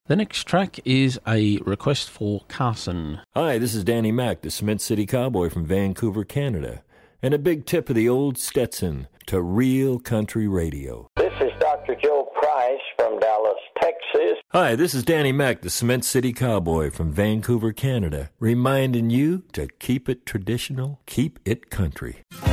The next track is a request for Carson. Hi, this is Danny Mac, the Cement City Cowboy from Vancouver, Canada. And a big tip of the old Stetson to real country radio. This is Dr. Joe Price from Dallas, Texas. Hi, this is Danny Mac, the Cement City Cowboy from Vancouver, Canada, reminding you to keep it traditional, keep it country.